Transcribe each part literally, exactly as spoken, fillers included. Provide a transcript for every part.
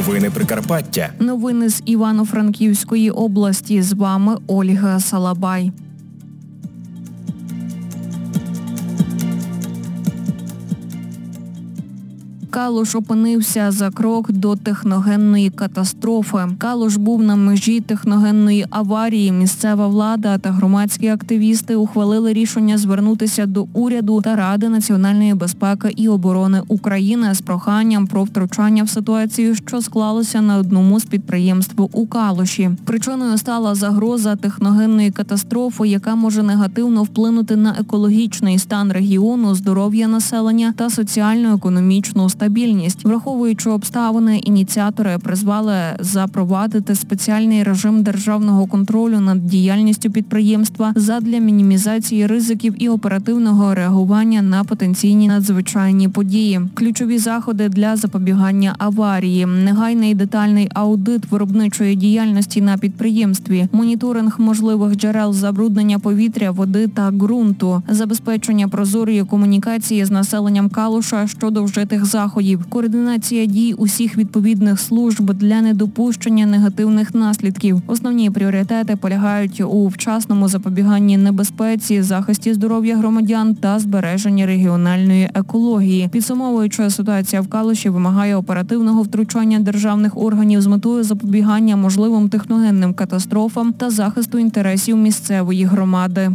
Новини Прикарпаття. Новини з Івано-Франківської області. З вами Ольга Салабай. Калуш опинився за крок до техногенної катастрофи. Калуш був на межі техногенної аварії. Місцева влада та громадські активісти ухвалили рішення звернутися до уряду та Ради національної безпеки і оборони України з проханням про втручання в ситуацію, що склалося на одному з підприємств у Калуші. Причиною стала загроза техногенної катастрофи, яка може негативно вплинути на екологічний стан регіону, здоров'я населення та соціально-економічну стабільність. Враховуючи обставини, ініціатори призвали запровадити спеціальний режим державного контролю над діяльністю підприємства задля мінімізації ризиків і оперативного реагування на потенційні надзвичайні події. Ключові заходи для запобігання аварії, негайний детальний аудит виробничої діяльності на підприємстві, моніторинг можливих джерел забруднення повітря, води та ґрунту, забезпечення прозорої комунікації з населенням Калуша щодо вжитих заходів, координація дій усіх відповідних служб для недопущення негативних наслідків. Основні пріоритети полягають у вчасному запобіганні небезпеці, захисті здоров'я громадян та збереженні регіональної екології. Підсумовуючи, ситуація в Калуші вимагає оперативного втручання державних органів з метою запобігання можливим техногенним катастрофам та захисту інтересів місцевої громади.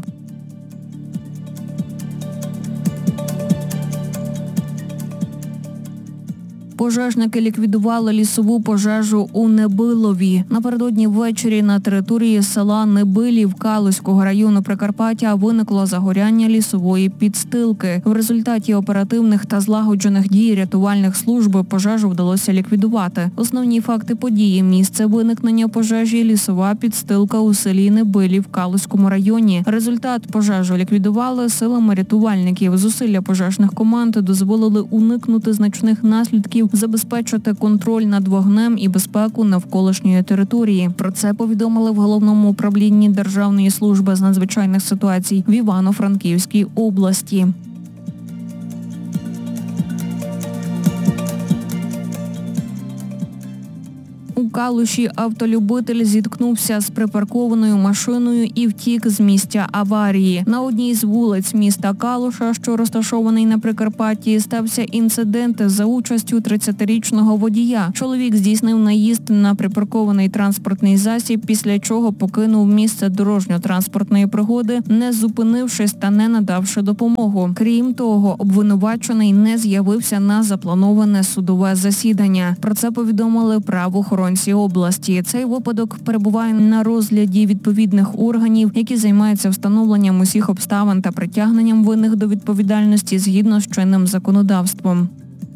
Пожежники ліквідували лісову пожежу у Небилові. Напередодні ввечері на території села Небилів Калузького району Прикарпаття виникло загоряння лісової підстилки. В результаті оперативних та злагоджених дій рятувальних служб пожежу вдалося ліквідувати. Основні факти події: місце виникнення пожежі, лісова підстилка у селі Небилів в Калузькому районі. Результат: пожежу ліквідували силами рятувальників. Зусилля пожежних команд дозволили уникнути значних наслідків, забезпечити контроль над вогнем і безпеку навколишньої території. Про це повідомили в Головному управлінні Державної служби з надзвичайних ситуацій в Івано-Франківській області. У Калуші автолюбитель зіткнувся з припаркованою машиною і втік з місця аварії. На одній з вулиць міста Калуша, що розташований на Прикарпатті, стався інцидент за участю тридцятирічного водія. Чоловік здійснив наїзд на припаркований транспортний засіб, після чого покинув місце дорожньо-транспортної пригоди, не зупинившись та не надавши допомогу. Крім того, обвинувачений не з'явився на заплановане судове засідання. Про це повідомили правоохоронці області. Цей випадок перебуває на розгляді відповідних органів, які займаються встановленням усіх обставин та притягненням винних до відповідальності згідно з чинним законодавством.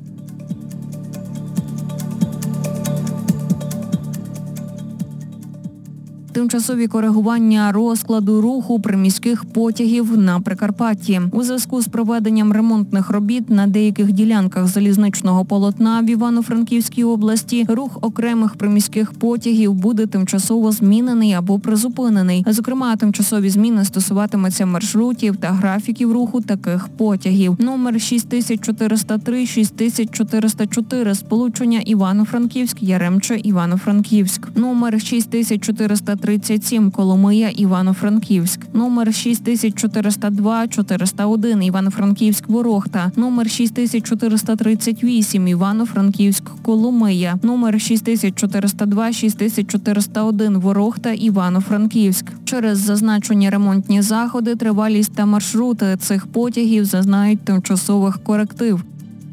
Тимчасові коригування розкладу руху приміських потягів на Прикарпатті. У зв'язку з проведенням ремонтних робіт на деяких ділянках залізничного полотна в Івано-Франківській області рух окремих приміських потягів буде тимчасово змінений або призупинений. Зокрема, тимчасові зміни стосуватимуться маршрутів та графіків руху таких потягів. Номер шість тисяч чотириста три - шість тисяч чотириста чотири сполучення Івано-Франківськ, Яремче, Івано-Франківськ. Номер шість тисяч чотириста тридцять сім Коломия, Івано-Франківськ. Номер шість тисяч чотириста два - чотириста один Івано-Франківськ, Ворохта. Номер шість тисяч чотириста тридцять вісім Івано-Франківськ, Коломия. Номер шість тисяч чотириста два - шість тисяч чотириста один Ворохта, Івано-Франківськ. Через зазначені ремонтні заходи тривалість та маршрути цих потягів зазнають тимчасових коректив.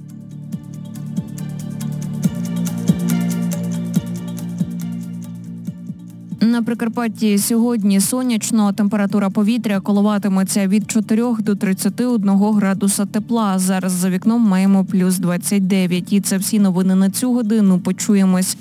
На Прикарпатті сьогодні сонячно, температура повітря коливатиметься від чотирьох до тридцяти одного градуса тепла. Зараз за вікном маємо плюс двадцять дев'ять. І це всі новини на цю годину. Почуємось.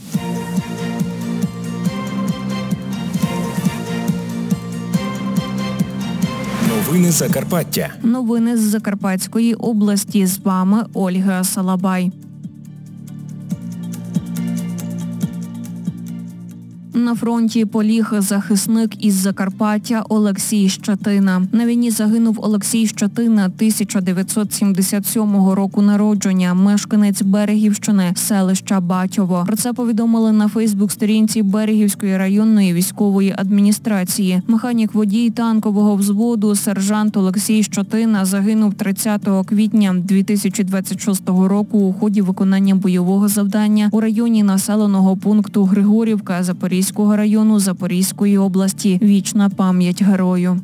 Новини Закарпаття. Новини з Закарпатської області. З вами Ольга Салабай. На фронті поліг захисник із Закарпаття Олексій Щетина. На війні загинув Олексій Щетина, тисяча дев'ятсот сімдесят сьомого року народження, мешканець Берегівщини, селища Батьово. Про це повідомили на фейсбук-сторінці Берегівської районної військової адміністрації. Механік-водій танкового взводу сержант Олексій Щетина загинув тридцятого квітня дві тисячі двадцять шостого року у ході виконання бойового завдання у районі населеного пункту Григорівка Запорізького району Запорізької області. Вічна пам'ять герою.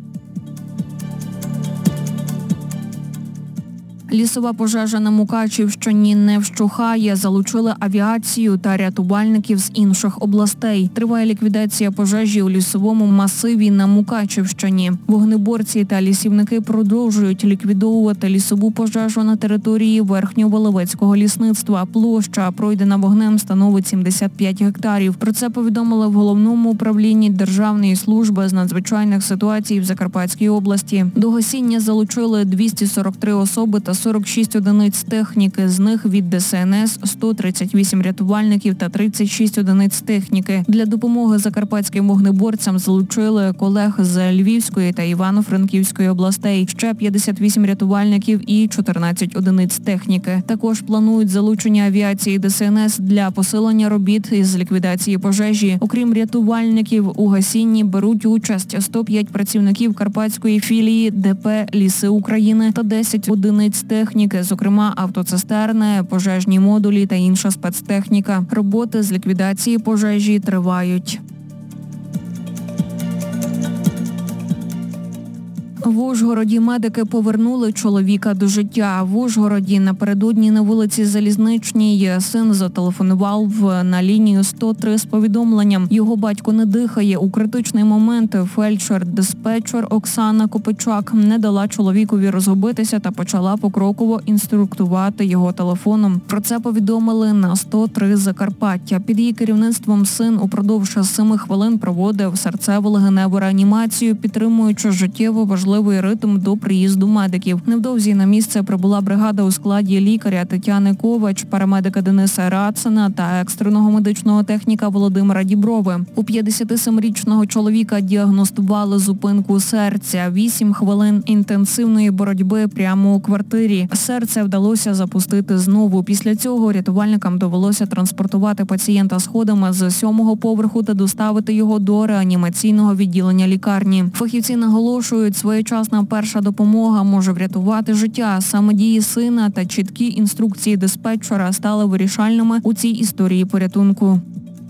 Лісова пожежа на Мукачівщині не вщухає. Залучили авіацію та рятувальників з інших областей. Триває ліквідація пожежі у лісовому масиві на Мукачівщині. Вогнеборці та лісівники продовжують ліквідовувати лісову пожежу на території Верхньоволовецького лісництва. Площа, пройдена вогнем, становить сімдесят п'ять гектарів. Про це повідомили в Головному управлінні Державної служби з надзвичайних ситуацій в Закарпатській області. До гасіння залучили двісті сорок три особи та сорок шість одиниць техніки, з них від Де Ес Ен Ес сто тридцять вісім рятувальників та тридцять шість одиниць техніки. Для допомоги закарпатським вогнеборцям залучили колег з Львівської та Івано-Франківської областей, ще п'ятдесят вісім рятувальників і чотирнадцять одиниць техніки. Також планують залучення авіації Де Ес Ен Ес для посилення робіт із ліквідації пожежі. Окрім рятувальників, у гасінні беруть участь сто п'ять працівників карпатської філії Де Пе «Ліси України» та десять одиниць техніки, зокрема автоцистерни, пожежні модулі та інша спецтехніка. Роботи з ліквідації пожежі тривають. В Ужгороді медики повернули чоловіка до життя. В Ужгороді напередодні на вулиці Залізничній син зателефонував на лінію сто три з повідомленням. Його батько не дихає. У критичний момент фельдшер-диспетчер Оксана Копичак не дала чоловікові розгубитися та почала покроково інструктувати його телефоном. Про це повідомили на сто три Закарпаття. Під її керівництвом син упродовж семи хвилин проводив серцево-легеневу реанімацію, підтримуючи життєво важливий ритм до приїзду медиків. Невдовзі на місце прибула бригада у складі лікаря Тетяни Ковач, парамедика Дениса Рацина та екстреного медичного техніка Володимира Діброви. У п'ятдесятисемирічного чоловіка діагностували зупинку серця. Вісім хвилин інтенсивної боротьби прямо у квартирі. Серце вдалося запустити знову. Після цього рятувальникам довелося транспортувати пацієнта сходами з сьомого поверху та доставити його до реанімаційного відділення лікарні. Фахівці наголошують, своєчасна перша допомога може врятувати життя. Саме дії сина та чіткі інструкції диспетчера стали вирішальними у цій історії порятунку.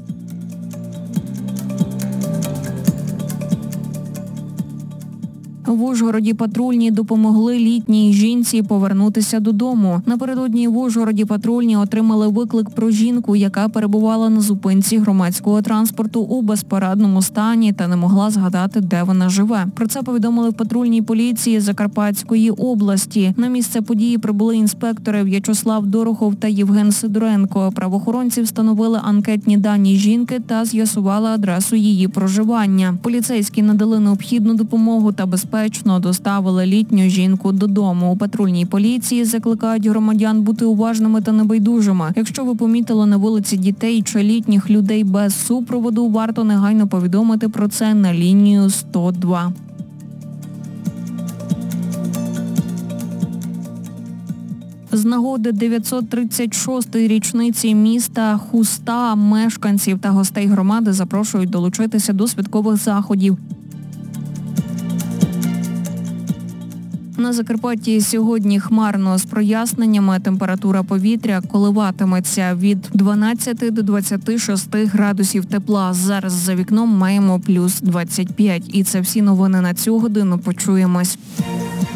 В Ужгороді патрульні допомогли літній жінці повернутися додому. Напередодні в Ужгороді патрульні отримали виклик про жінку, яка перебувала на зупинці громадського транспорту у безпорадному стані та не могла згадати, де вона живе. Про це повідомили в патрульній поліції Закарпатської області. На місце події прибули інспектори В'ячеслав Дорохов та Євген Сидоренко. Правоохоронці встановили анкетні дані жінки та з'ясували адресу її проживання. Поліцейські надали необхідну допомогу та безпеку доставили літню жінку додому. У патрульній поліції закликають громадян бути уважними та небайдужими. Якщо ви помітили на вулиці дітей чи літніх людей без супроводу, варто негайно повідомити про це на лінію сто два. З нагоди дев'ятсот тридцять шостої річниці міста Хуста мешканців та гостей громади запрошують долучитися до святкових заходів. На Закарпатті сьогодні хмарно з проясненнями. Температура повітря коливатиметься від дванадцяти до двадцяти шести градусів тепла. Зараз за вікном маємо плюс двадцять п'ять. І це всі новини на цю годину. Почуємось.